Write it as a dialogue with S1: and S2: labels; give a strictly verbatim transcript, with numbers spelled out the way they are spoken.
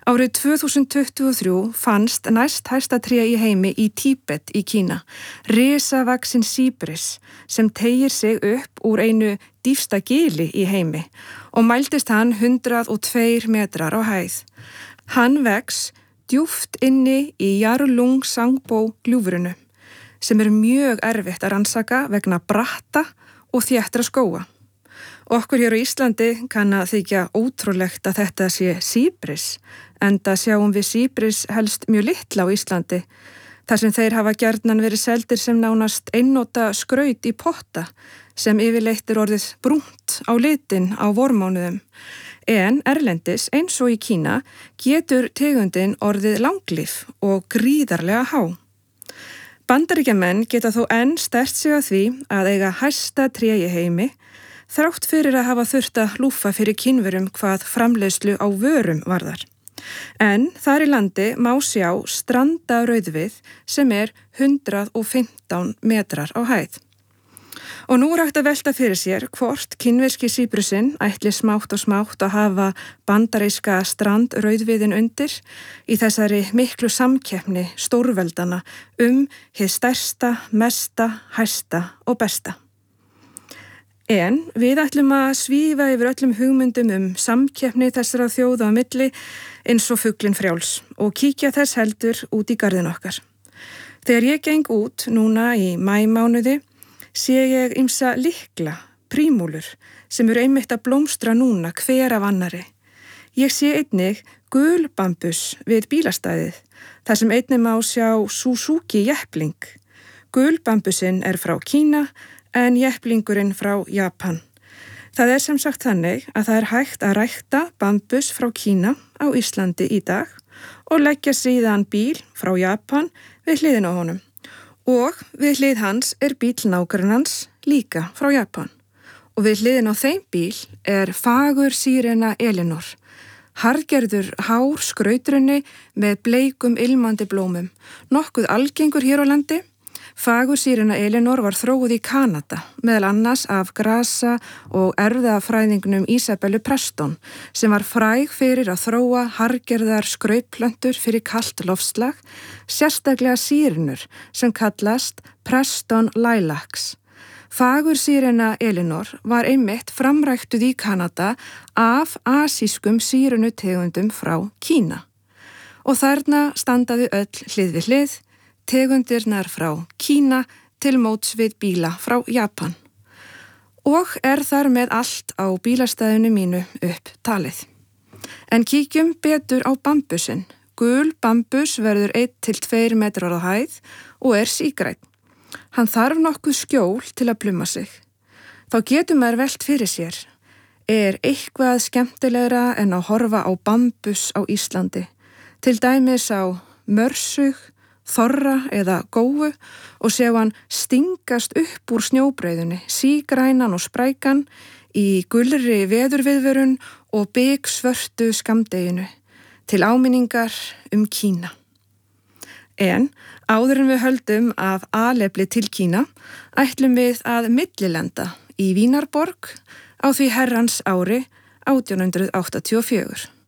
S1: Árið tvö þúsund tuttugu og þrjú fannst næst hæsta tré í heimi í Tíbet í Kína, risavaxinn síbris sem teygir sig upp úr einu dýpsta gili í heimi og mældist hann hundrað og tveir metrar á hæð. Hann vex djúpt inni í Yarlung Sangbó gljúfrinu sem er mjög erfitt að rannsaka vegna bratta og þéttra skóga. Okkur hér á Íslandi kann að þykja ótrúlegt að þetta sé síbris, enda sjáum við síbris helst mjög litla á Íslandi, þar sem þeir hafa gjarnan verið seldir sem nánast einnota skraut í potta sem yfirleitt er orðið brúnt á litin á vormánuðum. En erlendis, eins og í Kína, getur tegundin orðið langlíf og gríðarlega há. Bandaríkjamenn geta þó enn sterkt sig að því að eiga hæsta tré í heimi, þrátt fyrir að hafa þurft að lúffa fyrir kynverum hvað framleiðslu á vörum varðar. En þar í landi má sjá stranda rauðvið sem er hundrað og fimmtán metrar á hæð. Og nú er hægt að velta fyrir sér hvort kínverski síbrusinn ætli smátt og smátt að hafa bandaríska strandrauðviðin undir í þessari miklu samkeppni stórveldana um hið stærsta, mesta, hæsta og besta. En við ætlum að svífa yfir öllum hugmyndum um samkeppni þessara þjóða á milli eins og fuglinn frjáls og kíkja þess heldur út í garðin okkar. Þegar ég geng út núna í maímánuði sé ég ýmsa lykla, prímúlur, sem eru einmitt að blómstra núna hver af annari. Ég sé einnig gul bambus við bílastæðið, þar sem einnig má sjá Suzuki jeppling. Gul bambusinn er frá Kína, en jepplingurinn frá Japan. Það er sem sagt þannig að það er hægt að rækta bambus frá Kína á Íslandi í dag og leggja síðan bíl frá Japan við hliðina á honum. Og við hlið hans er bíl nágrannans líka frá Japan. Og við hliðina á þeim bíl er fagur sírena Elinor, harðgerður hár skrautrunni með bleikum ilmandi blómum, nokkuð algengur hér á landi. Fagur sírena Elinor var þróuð í Kanada, meðal annars af grasa og erfðafræðingnum Isabellu Preston, sem var fræg fyrir að þróa harðgerðar skrautplöntur fyrir kalt loftslag, sérstaklega sírnur sem kallast Preston Lilacs. Fagur sírena Elinor var einmitt framræktuð í Kanada af asískum sírnutegundum frá Kína. Og þarna standaði öll hlið við hlið, tegundirnar frá Kína til móts við bíla frá Japan. Og er þar með allt á bílastæðinu mínu upp talið. En kíkjum betur á bambusinn. Gul bambus verður einn til tveir metrar á hæð og er sígrænn. Hann þarf nokkuð skjól til að pluma sig. Þá getur maður velt fyrir sér. Er eitthvað skemmtilegra en að horfa á bambus á Íslandi? Til dæmis á mörsug, þorra eða góu og sjá hann stingast upp úr snjóbreiðunni, sígrænan og sprækan í gulri veðurviðvörun og bigsvörtu skammdeginu til áminningar um Kína. En áður en við höldum af alefli til Kína ætlum við að millilenda í Vínarborg á því herrans ári átján hundruð áttatíu og fjögur.